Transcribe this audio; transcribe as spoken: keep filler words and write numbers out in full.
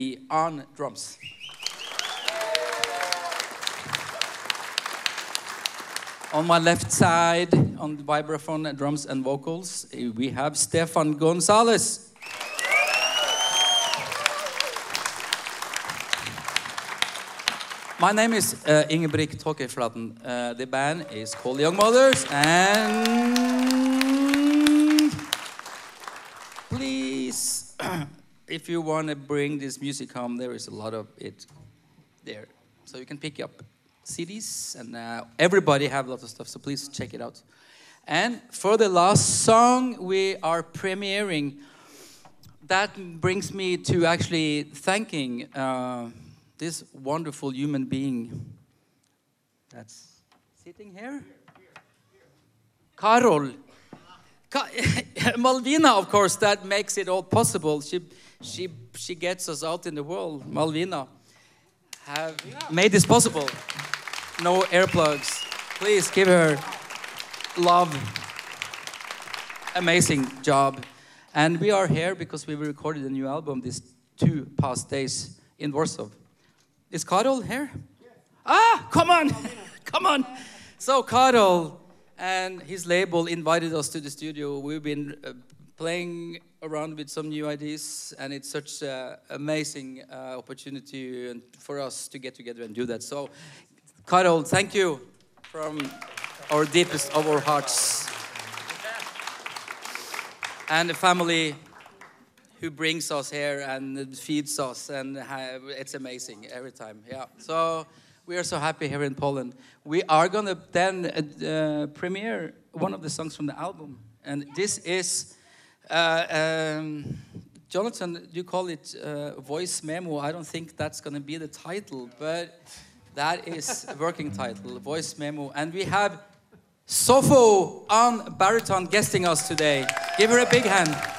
on drums. On my left side, on the vibraphone, drums and vocals, we have Stefan Gonzalez. My name is uh, Ingebrigt Tåkeflaten. Uh, the band is called Young Mothers, and please, if you want to bring this music home, there is a lot of it there. So you can pick up C Ds, and uh, everybody have a lot of stuff, so please check it out. And for the last song we are premiering, that brings me to actually thanking uh, this wonderful human being that's sitting here. Carol. Ka Malvina, of course, that makes it all possible. She, she, she gets us out in the world. Malvina have made this possible. No earplugs. Please give her love. Amazing job. And we are here because we recorded a new album these two past days in Warsaw. Is Karol here? Yes. Ah, come on, come on. So Karol and his label invited us to the studio. We've been uh, playing around with some new ideas, and it's such an amazing uh, opportunity and for us to get together and do that. So, Karol, thank you from our deepest of our hearts. And the family who brings us here and feeds us, and have, it's amazing every time. Yeah. So we are so happy here in Poland. We are gonna then uh, premiere one of the songs from the album, and this is uh, um, Jonathan. You call it uh, voice memo. I don't think that's gonna be the title, but that is a working title, voice memo. And we have Sofo on baritone guesting us today. Give her a big hand.